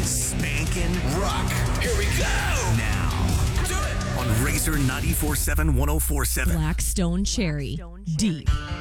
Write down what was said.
Spankin' Rock. Here we go. Now, do it on Razor 94.7 104.7. Black Stone Cherry. Deep.